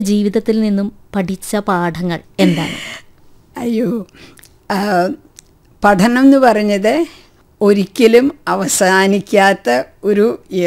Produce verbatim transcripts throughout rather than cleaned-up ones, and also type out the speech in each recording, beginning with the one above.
ജീവിതത്തിൽ നിന്നും പഠിച്ച പാഠങ്ങൾ എന്താണ്? അയ്യോ, പഠനം എന്ന് പറഞ്ഞത് ഒരിക്കലും അവസാനിക്കാത്ത ഒരു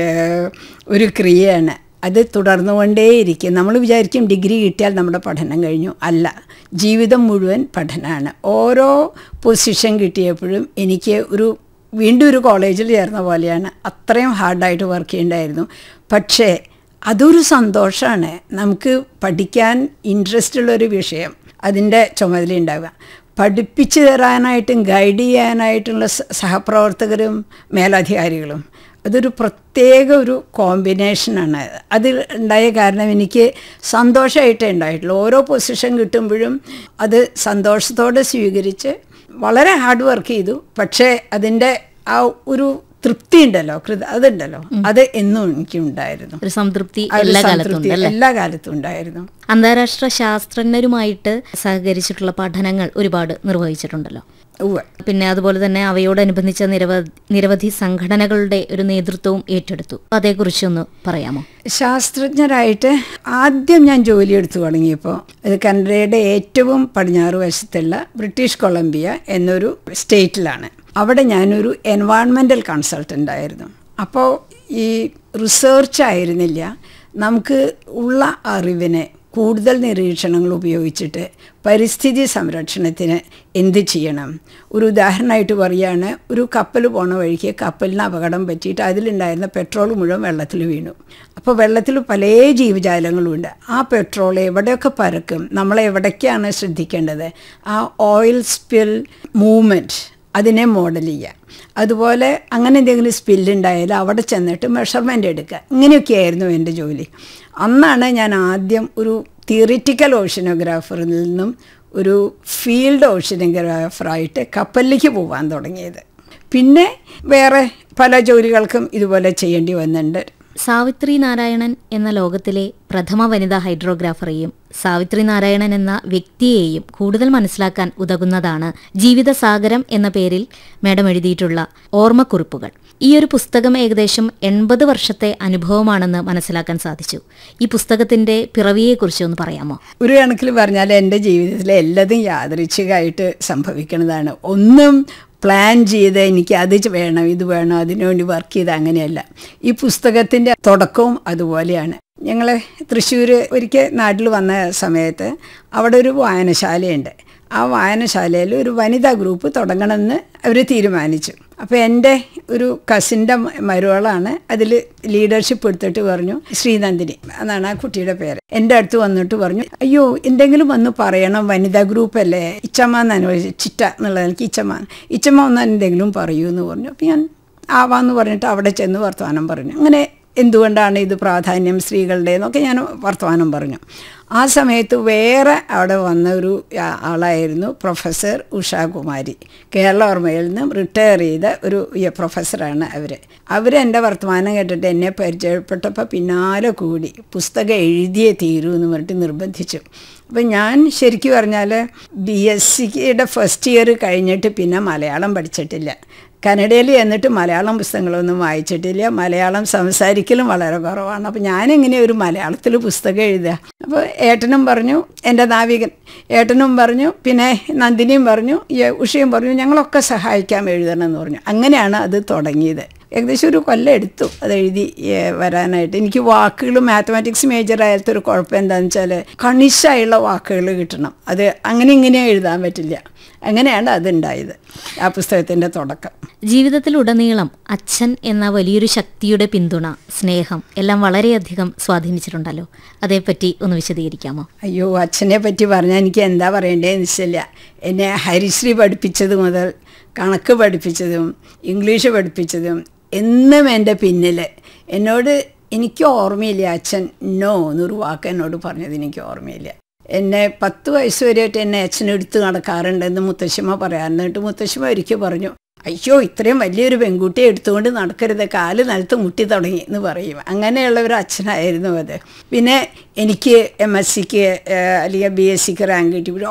ഒരു ക്രിയയാണ്. അത് തുടർന്നുകൊണ്ടേയിരിക്കും. നമ്മൾ വിചാരിക്കും ഡിഗ്രി കിട്ടിയാൽ നമ്മുടെ പഠനം കഴിഞ്ഞു. അല്ല, ജീവിതം മുഴുവൻ പഠനമാണ്. ഓരോ പൊസിഷൻ കിട്ടിയപ്പോഴും എനിക്ക് ഒരു വീണ്ടും ഒരു കോളേജിൽ ചേർന്ന പോലെയാണ്. അത്രയും ഹാർഡായിട്ട് വർക്ക് ചെയ്യേണ്ടായിരുന്നു. പക്ഷേ അതൊരു സന്തോഷമാണ്. നമുക്ക് പഠിക്കാൻ ഇൻട്രസ്റ്റ് ഉള്ളൊരു വിഷയം അതിൻ്റെ ചുമതല ഉണ്ടാവുക. പഠിപ്പിച്ചു തരാനായിട്ടും ഗൈഡ് ചെയ്യാനായിട്ടുള്ള സഹപ്രവർത്തകരും മേലധികാരികളും അതൊരു പ്രത്യേക ഒരു കോമ്പിനേഷനാണ്. അതിൽ ഉണ്ടായ കാരണം എനിക്ക് സന്തോഷമായിട്ടേ ഉണ്ടായിട്ടുള്ളൂ. ഓരോ പൊസിഷൻ കിട്ടുമ്പോഴും അത് സന്തോഷത്തോടെ സ്വീകരിച്ച് വളരെ ഹാർഡ് വർക്ക് ചെയ്തു. പക്ഷേ അതിൻ്റെ ആ ഒരു തൃപ്തി ഉണ്ടല്ലോ, കൃത അതുണ്ടല്ലോ, അത് എന്നും എനിക്കുണ്ടായിരുന്നു. ഒരു സംതൃപ്തി എല്ലാ കാലത്തും എല്ലാ കാലത്തും ഉണ്ടായിരുന്നു. അന്താരാഷ്ട്ര ശാസ്ത്രജ്ഞരുമായിട്ട് സഹകരിച്ചിട്ടുള്ള പഠനങ്ങൾ ഒരുപാട് നിർവഹിച്ചിട്ടുണ്ടല്ലോ. പിന്നെ അതുപോലെ തന്നെ അവയോടനുബന്ധിച്ച നിരവധി നിരവധി സംഘടനകളുടെ ഒരു നേതൃത്വവും ഏറ്റെടുത്തു. അതേക്കുറിച്ചൊന്ന് പറയാമോ? ശാസ്ത്രജ്ഞരായിട്ട് ആദ്യം ഞാൻ ജോലി എടുത്തു തുടങ്ങിയപ്പോൾ അത് കാനഡയുടെ ഏറ്റവും പടിഞ്ഞാറ് വശത്തുള്ള ബ്രിട്ടീഷ് കൊളംബിയ എന്നൊരു സ്റ്റേറ്റിലാണ്. അവിടെ ഞാനൊരു എൻവയോൺമെൻ്റൽ കൺസൾട്ടൻ്റ് ആയിരുന്നു. അപ്പോൾ ഈ റിസർച്ച് ആയിരുന്നില്ല, നമുക്ക് ഉള്ള അറിവിനെ കൂടുതൽ നിരീക്ഷണങ്ങൾ ഉപയോഗിച്ചിട്ട് പരിസ്ഥിതി സംരക്ഷണത്തിന് എന്ത് ചെയ്യണം. ഒരു ഉദാഹരണമായിട്ട് പറയുകയാണ്, ഒരു കപ്പൽ പോണ വഴിക്ക് കപ്പലിന് അപകടം പറ്റിയിട്ട് അതിലുണ്ടായിരുന്ന പെട്രോൾ മുഴുവൻ വെള്ളത്തിൽ വീണു. അപ്പോൾ വെള്ളത്തിൽ പല ജീവജാലങ്ങളുമുണ്ട്. ആ പെട്രോൾ എവിടെയൊക്കെ പരക്കും, നമ്മളെവിടേക്കാണ് ശ്രദ്ധിക്കേണ്ടത്, ആ ഓയിൽ സ്പിൽ മൂവ്മെൻറ്റ് അതിനെ മോഡൽ ചെയ്യുക. അതുപോലെ അങ്ങനെ എന്തെങ്കിലും സ്പില്ലുണ്ടായാൽ അവിടെ ചെന്നിട്ട് മെഷർമെൻ്റ് എടുക്കുക. ഇങ്ങനെയൊക്കെയായിരുന്നു എൻ്റെ ജോലി. അന്നാണ് ഞാൻ ആദ്യം ഒരു തിയറിറ്റിക്കൽ ഓഷ്യനോഗ്രാഫറിൽ നിന്നും ഒരു ഫീൽഡ് ഓഷ്യനോഗ്രാഫറായിട്ട് കപ്പലിലേക്ക് പോകാൻ തുടങ്ങിയത്. പിന്നെ വേറെ പല ജോലികൾക്കും ഇതുപോലെ ചെയ്യേണ്ടി വന്നിട്ടുണ്ട്. സാവിത്രി നാരായണൻ എന്ന ലോകത്തിലെ പ്രഥമ വനിതാ ഹൈഡ്രോഗ്രാഫറെയും സാവിത്രി നാരായണൻ എന്ന വ്യക്തിയെയും കൂടുതൽ മനസ്സിലാക്കാൻ ഉതകുന്നതാണ് ജീവിതസാഗരം എന്ന പേരിൽ മാഡം എഴുതിയിട്ടുള്ള ഓർമ്മക്കുറിപ്പുകൾ. ഈ ഒരു പുസ്തകം ഏകദേശം എൺപത് വർഷത്തെ അനുഭവമാണെന്ന് മനസ്സിലാക്കാൻ സാധിച്ചു. ഈ പുസ്തകത്തിന്റെ പിറവിയെക്കുറിച്ച് ഒന്ന് പറയാമോ? ഒരു കണക്കിൽ പറഞ്ഞാൽ എൻ്റെ ജീവിതത്തിലെ എല്ലാതും യാദൃച്ഛികമായിട്ട് സംഭവിക്കുന്നതാണ്. ഒന്നും പ്ലാൻ ചെയ്ത് എനിക്ക് അത് വേണം ഇത് വേണം അതിനുവേണ്ടി വർക്ക് ചെയ്ത് അങ്ങനെയല്ല. ഈ പുസ്തകത്തിൻ്റെ തുടക്കവും അതുപോലെയാണ്. ഞങ്ങൾ തൃശ്ശൂർ ഒരിക്കൽ നാട്ടിൽ വന്ന സമയത്ത് അവിടെ ഒരു വായനശാലയുണ്ട്. ആ വായനശാലയിൽ ഒരു വനിതാ ഗ്രൂപ്പ് തുടങ്ങണമെന്ന് അവർ തീരുമാനിച്ചു. അപ്പോൾ എൻ്റെ ഒരു കസിൻ്റെ മരുമകളാണ് അതിൽ ലീഡർഷിപ്പ് എടുത്തിട്ട് പറഞ്ഞു, ശ്രീനന്ദിനി എന്നാണ് ആ കുട്ടിയുടെ പേര്. എൻ്റെ അടുത്ത് വന്നിട്ട് പറഞ്ഞു, അയ്യോ എന്തെങ്കിലും വന്ന് പറയണം, വനിതാ ഗ്രൂപ്പല്ലേ, ഇച്ചമ്മ എന്നാണ് ചിറ്റ എന്നുള്ളത്, എനിക്ക് ഇച്ചമ്മ ഇച്ചമ്മ ഒന്ന് എന്തെങ്കിലും പറയൂ എന്ന് പറഞ്ഞു. അപ്പോൾ ഞാൻ ആവാന്ന് പറഞ്ഞിട്ട് അവിടെ ചെന്ന് വർത്തമാനം പറഞ്ഞു. അങ്ങനെ എന്തുകൊണ്ടാണ് ഇത് പ്രാധാന്യം സ്ത്രീകളുടെ എന്നൊക്കെ ഞാൻ വർത്തമാനം പറഞ്ഞു. ആ സമയത്ത് വേറെ അവിടെ വന്ന ഒരു ആളായിരുന്നു പ്രൊഫസർ ഉഷാകുമാരി. കേരളവർമ്മയിൽ നിന്നും റിട്ടയർ ചെയ്ത ഒരു പ്രൊഫസറാണ് അവർ. അവരെൻ്റെ വർത്തമാനം കേട്ടിട്ട് എന്നെ പരിചയപ്പെട്ടപ്പോൾ പിന്നാലെ കൂടി പുസ്തകം എഴുതിയേ തീരൂ എന്ന് പറഞ്ഞിട്ട് നിർബന്ധിച്ചു. അപ്പം ഞാൻ ശരിക്കും പറഞ്ഞാൽ ബി എസ് സിയുടെ ഫസ്റ്റ് ഇയർ കഴിഞ്ഞിട്ട് പിന്നെ മലയാളം പഠിച്ചിട്ടില്ല. കന്നഡയിൽ എന്നിട്ട് മലയാളം പുസ്തകങ്ങളൊന്നും വായിച്ചിട്ടില്ല. മലയാളം സംസാരിക്കലും വളരെ കുറവാണ്. അപ്പോൾ ഞാനെങ്ങനെ ഒരു മലയാളത്തിൽ പുസ്തകം എഴുതുക? അപ്പോൾ ഏട്ടനും പറഞ്ഞു, എൻ്റെ നാവികൻ ഏട്ടനും പറഞ്ഞു, പിന്നെ നന്ദിനിയും പറഞ്ഞു, ഉഷയും പറഞ്ഞു, ഞങ്ങളൊക്കെ സഹായിക്കാം എഴുതണം എന്ന് പറഞ്ഞു. അങ്ങനെയാണ് അത് തുടങ്ങിയത്. ഏകദേശം ഒരു കൊല്ലം എടുത്തു അത് എഴുതി വരാനായിട്ട്. എനിക്ക് വാക്കുകൾ മാത്തമാറ്റിക്സ് മേജർ ആയാലത്തെ ഒരു കുഴപ്പം എന്താണെന്ന് വെച്ചാൽ കണിശമായുള്ള വാക്കുകൾ കിട്ടണം. അത് അങ്ങനെ ഇങ്ങനെ എഴുതാൻ പറ്റില്ല. അങ്ങനെയാണ് അതുണ്ടായത്, ആ പുസ്തകത്തിൻ്റെ തുടക്കം. ജീവിതത്തിലുടനീളം അച്ഛൻ എന്ന വലിയൊരു ശക്തിയുടെ പിന്തുണ, സ്നേഹം എല്ലാം വളരെയധികം സ്വാധീനിച്ചിട്ടുണ്ടല്ലോ. അതേപ്പറ്റി ഒന്ന് വിശദീകരിക്കാമോ? അയ്യോ, അച്ഛനെ പറ്റി പറഞ്ഞാൽ എനിക്ക് എന്താ പറയേണ്ടതെന്ന് വെച്ചില്ല. എന്നെ ഹരിശ്രീ പഠിപ്പിച്ചത് മുതൽ കണക്ക് പഠിപ്പിച്ചതും ഇംഗ്ലീഷ് പഠിപ്പിച്ചതും എന്നും എൻ്റെ പിന്നിൽ എന്നോട് എനിക്ക് ഓർമ്മയില്ല അച്ഛൻ നോ എന്നൊരു വാക്ക് എന്നോട് പറഞ്ഞത് എനിക്ക് ഓർമ്മയില്ല. എന്നെ പത്ത് വയസ്സ് വരെയായിട്ട് എന്നെ അച്ഛനെടുത്ത് നടക്കാറുണ്ടെന്ന് മുത്തശ്ശിമ്മ പറയാറുണ്ട്. എന്നിട്ട് മുത്തശ്ശിമ്മ ഒരിക്കൽ പറഞ്ഞു, അയ്യോ ഇത്രയും വലിയൊരു പെൺകുട്ടിയെ എടുത്തുകൊണ്ട് നടക്കരുത്, കാല് നിലത്ത് മുട്ടി തുടങ്ങി എന്ന് പറയും. അങ്ങനെയുള്ള ഒരു അച്ഛനായിരുന്നു അത്. പിന്നെ എനിക്ക് എം എസ് സിക്ക് അല്ലെങ്കിൽ ബി എസ് സിക്ക് റാങ്ക് കിട്ടിയപ്പോൾ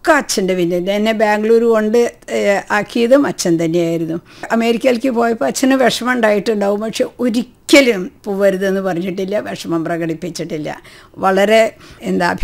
ഒക്കെ അച്ഛൻ്റെ പിന്നിൽ. എന്നെ ബാംഗ്ലൂർ കൊണ്ട് ആക്കിയതും അച്ഛൻ തന്നെയായിരുന്നു. അമേരിക്കയിലേക്ക് പോയപ്പോൾ അച്ഛന് വിഷമം ഉണ്ടായിട്ടുണ്ടാവും, പക്ഷെ ഒരിക്കലും പോവരുതെന്ന് പറഞ്ഞിട്ടില്ല, വിഷമം പ്രകടിപ്പിച്ചിട്ടില്ല. വളരെ എന്താ